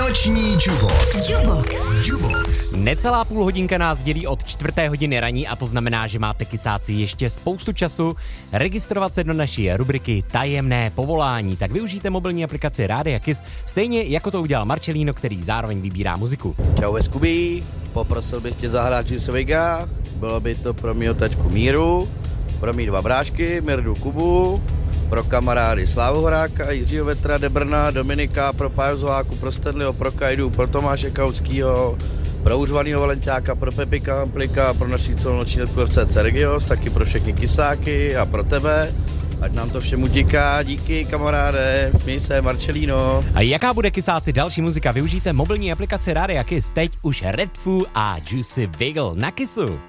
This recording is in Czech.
Noční Jubox. Necelá půl hodinka nás dělí od 4:00 raní a to znamená, že máte kysáci ještě spoustu času registrovat se do naší rubriky Tajemné povolání. Tak využijte mobilní aplikaci Rádia Kiss, stejně jako to udělal Marcelino, který zároveň vybírá muziku. Čau Scooby, poprosil bych tě zahrát Juice Vega, bylo by to pro mýho tačku Míru, pro mý dva brášky, Mirdu Kubu, pro kamarády Slávu Horáka, Jiřího Vetra, Debrna, Dominika, pro Páju Zoláku, pro Stanleyho, pro Kajdu, pro Tomáše Kautskýho, pro Užvanýho Valenťáka, pro Pepika Amplika, pro naší celonoční letku FC Regios, taky pro všechny kysáky a pro tebe. Ať nám to všem utíká, díky kamaráde, měj se, Marcelino. A jaká bude kysáci další muzika? Využijte mobilní aplikaci Rádia Kiss, teď už Red Foo a Juicy Wiggle na Kissu.